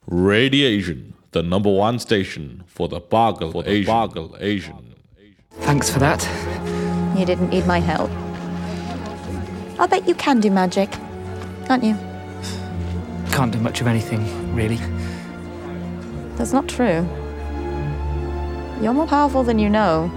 Radiation, the number one station for the Bargle Asian. Thanks for that. You didn't need my help. I'll bet you can do magic, can't you? Can't do much of anything, really. That's not true. You're more powerful than you know.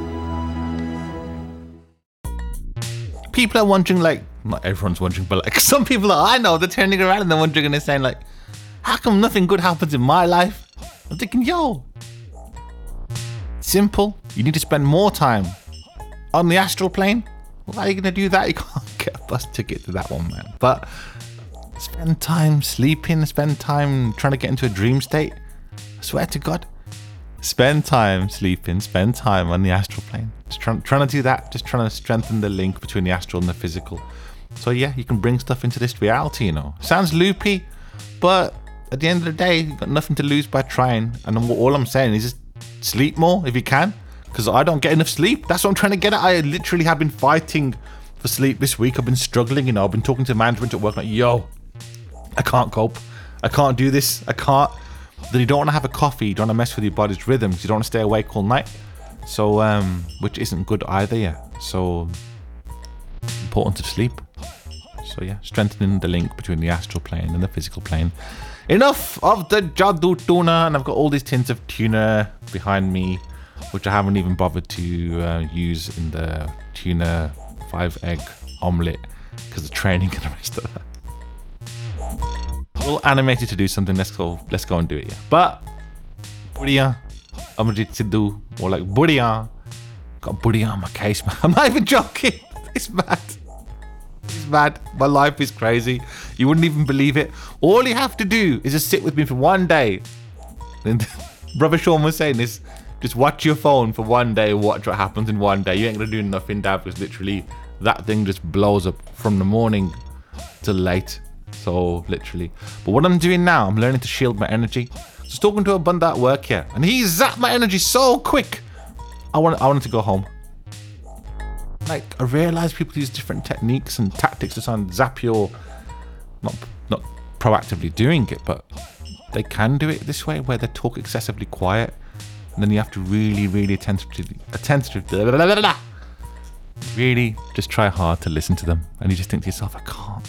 People are wondering, like, not everyone's wondering, but like some people that I know, they're turning around and they're wondering and they're saying, like, how come nothing good happens in my life? I'm thinking, yo, simple. You need to spend more time on the astral plane. Why are you going to do that? You can't get a bus ticket to that one, man. But spend time sleeping, spend time trying to get into a dream state. I swear to God, spend time sleeping, spend time on the astral plane. Just trying to do that, just trying to strengthen the link between the astral and the physical. So yeah, you can bring stuff into this reality, you know. Sounds loopy, but at the end of the day, you've got nothing to lose by trying. And all I'm saying is just sleep more if you can, because I don't get enough sleep. That's what I'm trying to get at. I literally have been fighting for sleep this week. I've been struggling, you know. I've been talking to management at work like, yo, I can't cope. I can't do this. I can't. Then you don't want to have a coffee. You don't want to mess with your body's rhythms. You don't want to stay awake all night. So, which isn't good either, yeah. So, important to sleep. So yeah, strengthening the link between the astral plane and the physical plane. Enough of the Jadoo tuna, and I've got all these tins of tuna behind me, which I haven't even bothered to use in the tuna 5-egg omelette because of training and the rest of that. All animated to do something. Let's go and do it, yeah. But Budiya, Amajit Sidhu, or like Budiya, got Budiya on my case, man. I'm not even joking. It's mad. It's mad. My life is crazy. You wouldn't even believe it. All you have to do is just sit with me for one day. And Brother Sean was saying this, just watch your phone for one day, watch what happens in one day. You ain't gonna do nothing, Dad, because literally that thing just blows up from the morning till late. So literally. But what I'm doing now, I'm learning to shield my energy. Just talking to a bunda at work here, and he zapped my energy so quick. I wanted to go home. Like, I realized people use different techniques and tactics to try and zap your, not proactively doing it, but they can do it this way where they talk excessively quiet, and then you have to really really just try hard to listen to them, and you just think to yourself, I can't.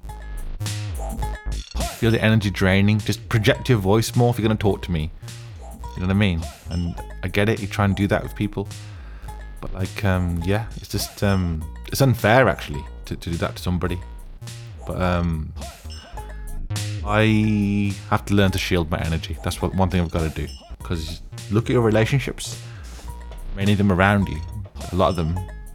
Feel the energy draining. Just project your voice more if you're going to talk to me. You know what I mean? And I get it, you try and do that with people, but like, yeah, it's just, it's unfair actually to do that to somebody. But I have to learn to shield my energy. That's one thing I've got to do. Because look at your relationships, many of them around you, a lot of them,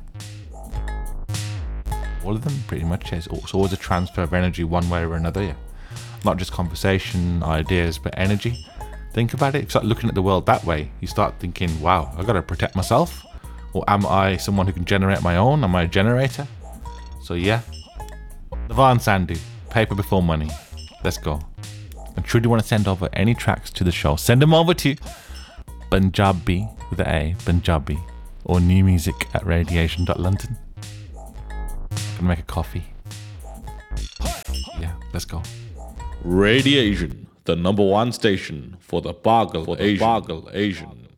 all of them pretty much, it's always a transfer of energy one way or another, yeah. Not just conversation, ideas, but energy. Think about it. If you start looking at the world that way, you start thinking, wow, I've got to protect myself. Or am I someone who can generate my own? Am I a generator? So yeah. Navan Sandhu, paper before money. Let's go. And should you want to send over any tracks to the show, send them over to Punjabi with an A, Punjabi, or new music at radiation.london. Gonna make a coffee. Yeah, let's go. Radiation, the number one station for the Bargle Asian.